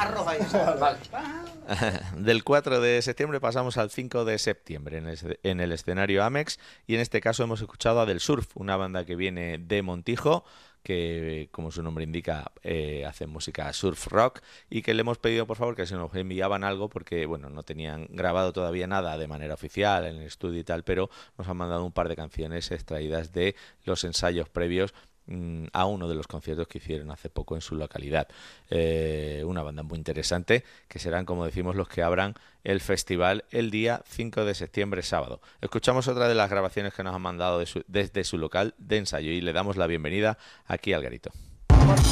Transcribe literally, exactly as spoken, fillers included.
roja ahí. Vale. Del cuatro de septiembre pasamos al cinco de septiembre en el, en el escenario Amex, y en este caso hemos escuchado a Del Surf, una banda que viene de Montijo, que como su nombre indica eh, hace música surf rock, y que le hemos pedido por favor que se nos enviaban algo porque bueno, no tenían grabado todavía nada de manera oficial en el estudio y tal, pero nos han mandado un par de canciones extraídas de los ensayos previos a uno de los conciertos que hicieron hace poco en su localidad. Eh, una banda muy interesante, que serán, como decimos, los que abran el festival el día cinco de septiembre, sábado. Escuchamos otra de las grabaciones que nos han mandado de su, desde su local de ensayo y le damos la bienvenida aquí al Garito.